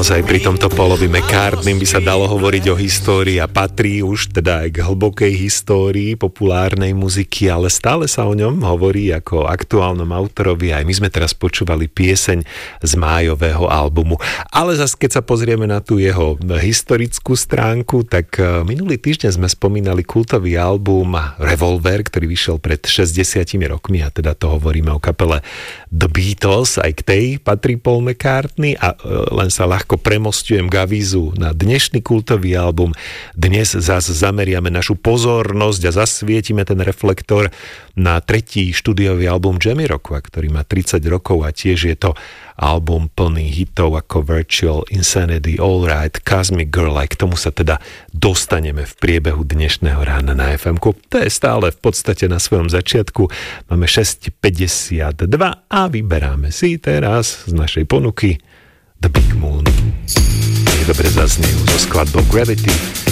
naozaj pri tomto Paulovi McCartney by sa dalo hovoriť o histórii a patrí už teda aj k hlbokej histórii populárnej muziky, ale stále sa o ňom hovorí ako aktuálnom autorovi. Aj my sme teraz počúvali pieseň z májového albumu. Ale zase keď sa pozrieme na tú jeho historickú stránku, tak minulý týždeň sme spomínali kultový album Revolver, ktorý vyšiel pred 60 rokmi, a teda to hovoríme o kapele The Beatles. Aj k tej patrí Paul McCartney a len sa ľahko premostujem k avízu na dnešný kultový album. Dnes zase zameriame našu pozornosť a zasvietime ten reflektor na tretí štúdiový album Jamiroquai, ktorý má 30 rokov a tiež je to album plný hitov ako Virtual Insanity, All Right, Cosmic Girl. Aj k tomu sa teda dostaneme v priebehu dnešného rána na FM-ku. To je stále v podstate na svojom začiatku. Máme 6:52 a vyberáme si teraz z našej ponuky The Big Moon. Je dobre zaznejú so skladbou Gravity.